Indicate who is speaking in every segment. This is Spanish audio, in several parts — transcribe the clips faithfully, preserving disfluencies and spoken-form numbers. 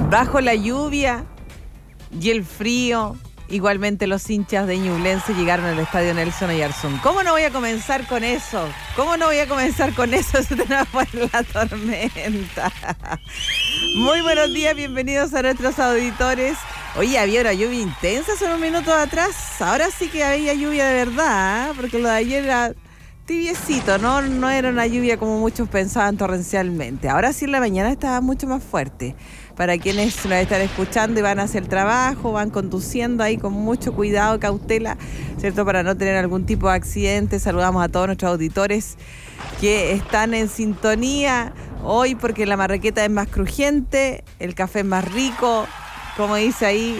Speaker 1: Bajo la lluvia y el frío, igualmente los hinchas de Ñublense llegaron al estadio Nelson Oyarzún. ¿Cómo no voy a comenzar con eso? ¿Cómo no voy a comenzar con eso si tenemos por la tormenta? Muy buenos días, bienvenidos a nuestros auditores. Oye, había una lluvia intensa hace unos minutos atrás. Ahora sí que había lluvia de verdad, ¿eh? Porque lo de ayer era tibiecito, ¿no? No era una lluvia como muchos pensaban torrencialmente. Ahora sí en la mañana estaba mucho más fuerte. Para quienes nos están escuchando y van a hacer trabajo, van conduciendo ahí con mucho cuidado, cautela, ¿cierto? Para no tener algún tipo de accidente. Saludamos a todos nuestros auditores que están en sintonía hoy porque la marraqueta es más crujiente, el café es más rico, como dice ahí.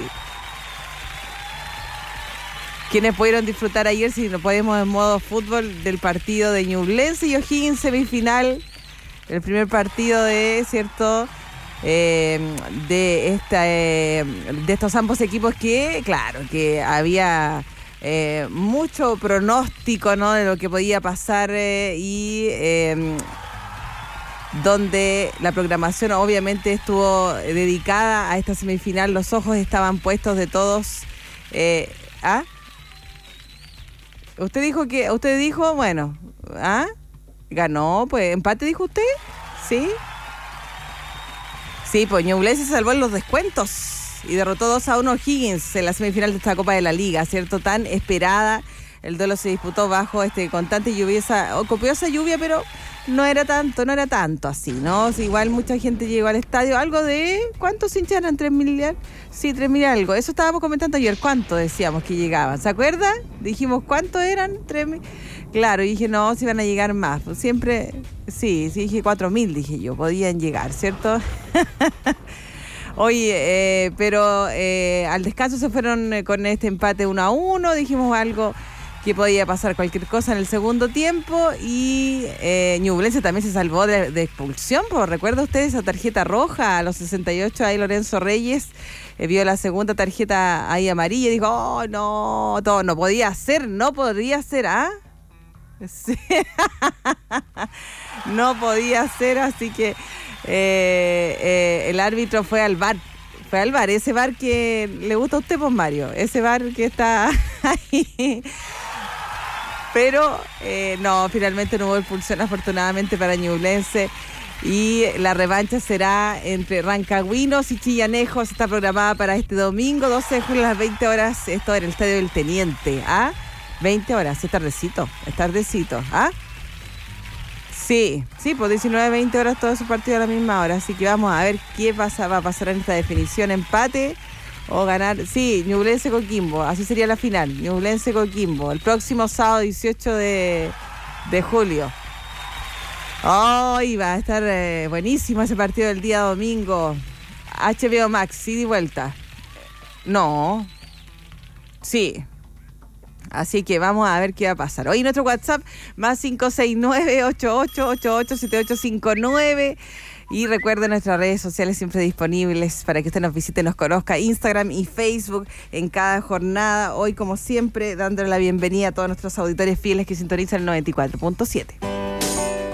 Speaker 1: Quienes pudieron disfrutar ayer, si no podemos en modo fútbol, del partido de Ñublense y O'Higgins semifinal, el primer partido de, ¿cierto?, eh, de esta eh, de estos ambos equipos que, claro, que había eh, mucho pronóstico, ¿no?, de lo que podía pasar eh, y eh, donde la programación obviamente estuvo dedicada a esta semifinal. Los ojos estaban puestos de todos. Eh, ¿ah? Usted dijo que, usted dijo, bueno, ¿ah? Ganó, pues, empate dijo usted, ¿sí? Sí, pues Ñublense se salvó en los descuentos y derrotó dos a uno O'Higgins en la semifinal de esta Copa de la Liga, ¿cierto? Tan esperada. El duelo se disputó bajo este constante lluviosa, o copiosa lluvia, pero no era tanto, no era tanto así, ¿no? Igual mucha gente llegó al estadio, algo de, ¿cuántos hinchas eran? ¿Tres mil? Sí, tres mil algo. Eso estábamos comentando ayer, ¿cuánto decíamos que llegaban? ¿Se acuerda? Dijimos, ¿cuántos eran? Tres mil. Claro, y dije, no, si van a llegar más. Pues siempre, sí, sí, dije cuatro mil, dije yo, podían llegar, ¿cierto? Oye, eh, pero eh, al descanso se fueron eh, con este empate uno a uno, dijimos algo que podía pasar cualquier cosa en el segundo tiempo y eh, Ñublense también se salvó de, de expulsión, pues recuerda usted esa tarjeta roja a los sesenta y ocho, ahí Lorenzo Reyes eh, vio la segunda tarjeta ahí amarilla y dijo, oh no, todo no podía ser, no podría ser, ¿ah? Sí. No podía ser, así que eh, eh, el árbitro fue al V A R, fue al V A R, ese V A R que le gusta a usted, pues Mario, ese V A R que está ahí. Pero eh, no, finalmente no hubo expulsión afortunadamente para Ñublense y la revancha será entre Rancagüinos y Chillanejos. Está programada para este domingo, doce de julio a las veinte horas, esto en el Estadio del Teniente, ¿ah? veinte horas, es tardecito, es tardecito, ¿ah? Sí, sí, pues diecinueve, veinte horas todo su partido a la misma hora, así que vamos a ver qué pasa, va a pasar en esta definición, empate o ganar. Sí, Ñublense Coquimbo, así sería la final, Ñublense Coquimbo, el próximo sábado dieciocho de julio. Hoy oh, va a estar eh, buenísimo ese partido del día domingo. H B O Max, ida y vuelta. No, sí. Así que vamos a ver qué va a pasar. Hoy nuestro WhatsApp, más cinco seis nueve, ocho ocho ocho ocho, siete ocho cinco nueve. Y recuerden nuestras redes sociales siempre disponibles para que usted nos visite, nos conozca, Instagram y Facebook en cada jornada. Hoy, como siempre, dándole la bienvenida a todos nuestros auditores fieles que sintonizan el noventa y cuatro punto siete.